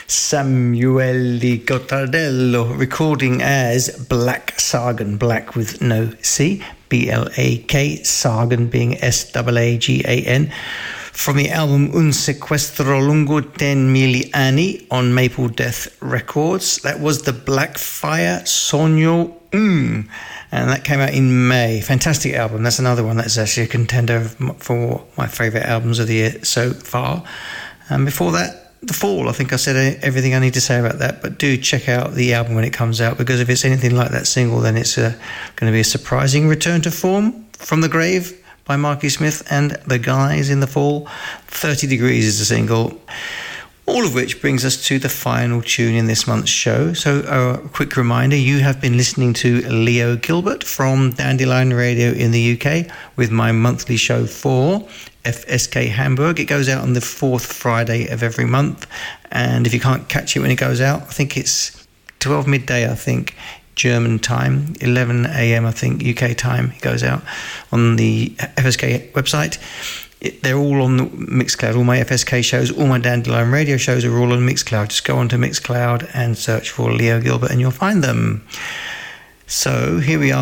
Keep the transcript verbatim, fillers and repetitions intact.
Samuele Gottardello, recording as Black Sagan, Black with no C, B L A K, Sagan being S A A G A N, from the album Un sequestro lungo ten mille anni on Maple Death Records. That was the Blackfire Sogno Un, and that came out in May. Fantastic album. That's another one that's actually a contender for my favourite albums of the year so far. And before that, The Fall. I think I said everything I need to say about that, but do check out the album when it comes out, because if it's anything like that single, then it's uh, going to be a surprising return to form from the grave by Marky Smith and the guys in The Fall. thirty degrees is the single. All of which brings us to the final tune in this month's show. So a quick reminder, you have been listening to Leo Gilbert from Dandelion Radio in the U K with my monthly show for F S K Hamburg. It goes out on the fourth Friday of every month. And if you can't catch it when it goes out, I think it's twelve midday, I think, German time, eleven a.m. I think U K time. It goes out on the F S K website. It, they're all on the Mixcloud. All my F S K shows, all my Dandelion Radio shows are all on Mixcloud. Just go onto Mixcloud and search for Leo Gilbert and you'll find them. So here we are.